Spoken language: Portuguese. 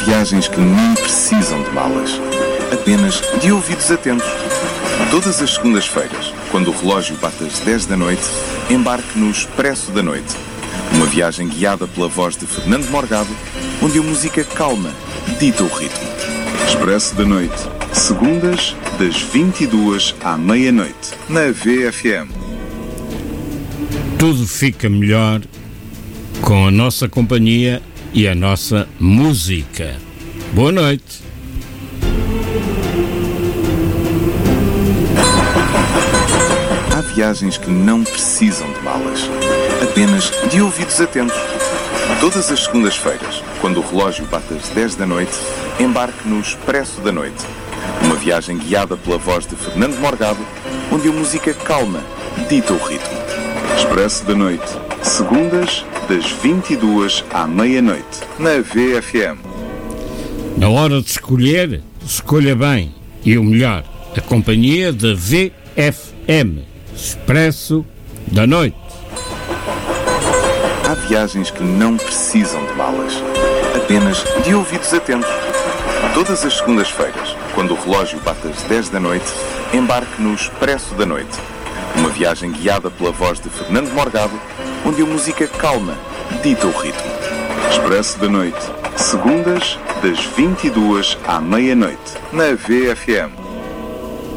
viagens que não precisam de malas, apenas de ouvidos atentos. Todas as segundas-feiras, quando o relógio bate às 10 da noite, embarque no Expresso da Noite. Uma viagem guiada pela voz de Fernando Morgado, onde a música calma dita o ritmo. Expresso da Noite, segundas, das 22 à meia-noite, na VFM. Tudo fica melhor com a nossa companhia e a nossa música. Boa noite. Há viagens que não precisam de malas, apenas de ouvidos atentos. Todas as segundas-feiras, quando o relógio bate às 10 da noite, embarque no Expresso da Noite. Uma viagem guiada pela voz de Fernando Morgado, onde a música calma dita o ritmo. Expresso da Noite, segundas, das 22 à meia-noite, na VFM. Na hora de escolher, escolha bem e o melhor, a companhia da VFM, Expresso da Noite. Há viagens que não precisam de malas, apenas de ouvidos atentos. Todas as segundas-feiras, quando o relógio bate às 10 da noite, embarque no Expresso da Noite. Uma viagem guiada pela voz de Fernando Morgado, onde a música calma dita o ritmo. Expresso da Noite, segundas, das 22 à meia-noite, na VFM.